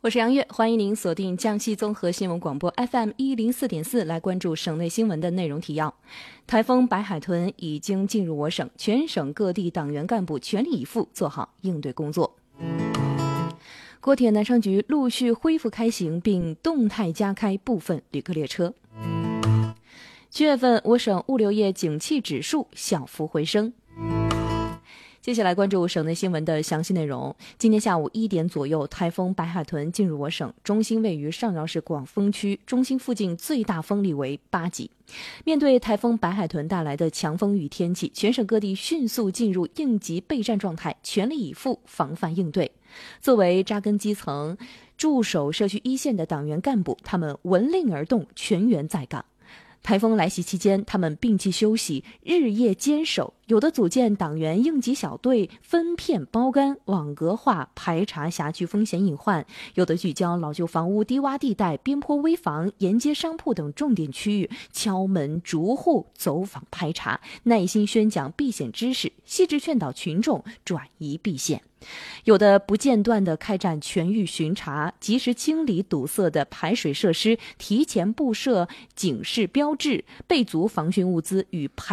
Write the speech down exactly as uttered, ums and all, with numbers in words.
我是杨月，欢迎您锁定江西综合新闻广播 F M 一零四点四，来关注省内新闻的内容提要。台风白海豚已经进入我省，全省各地党员干部全力以赴做好应对工作。国铁南昌局陆续恢复开行，并动态加开部分旅客列车。七月份我省物流业景气指数小幅回升。接下来关注省内新闻的详细内容。今天下午一点左右，台风白海豚进入我省，中心位于上饶市广丰区，中心附近最大风力为八级。面对台风白海豚带来的强风雨天气，全省各地迅速进入应急备战状态，全力以赴防范应对。作为扎根基层、驻守社区一线的党员干部，他们闻令而动，全员在岗。台风来袭期间，他们摒弃休息，日夜坚守，有的组建党员应急小队，分片包干，网格化排查辖区风险隐患；有的聚焦老旧房屋、低洼地带、边坡危房、沿街商铺等重点区域，敲门逐户走访排查，耐心宣讲避险知识，细致劝导群众转移避险。有的不间断地开展全域巡查，及时清理堵塞的排水设施，提前布设警示标志，备足防汛物资与排